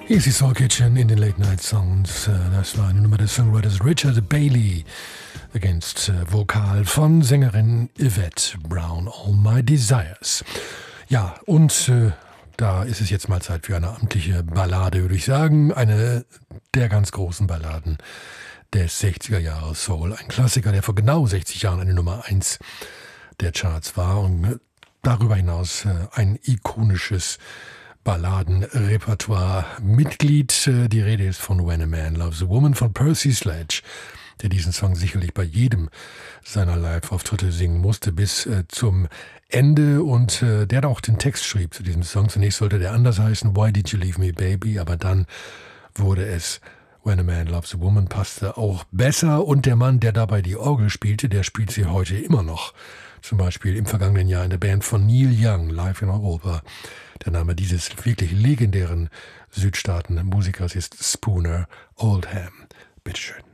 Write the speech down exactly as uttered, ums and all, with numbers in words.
Easy Soul Kitchen in den Late Night Sounds. Das war eine Nummer des Songwriters Richard Bailey against Vokal von Sängerin Yvette Brown, All My Desires. Ja, und äh, da ist es jetzt mal Zeit für eine amtliche Ballade, würde ich sagen. Eine der ganz großen Balladen des sechziger Jahre Soul. Ein Klassiker, der vor genau sechzig Jahren eine Nummer eins der Charts war und darüber hinaus äh, ein ikonisches Balladenrepertoire-Mitglied. Die Rede ist von When a Man Loves a Woman von Percy Sledge, der diesen Song sicherlich bei jedem seiner Live-Auftritte singen musste bis äh, zum Ende und äh, der auch den Text schrieb zu diesem Song. Zunächst sollte der anders heißen, Why Did You Leave Me Baby, aber dann wurde es When a Man Loves a Woman, passte auch besser und der Mann, der dabei die Orgel spielte, der spielt sie heute immer noch. Zum Beispiel im vergangenen Jahr in der Band von Neil Young, live in Europa. Der Name dieses wirklich legendären Südstaaten-Musikers ist Spooner Oldham. Bitteschön.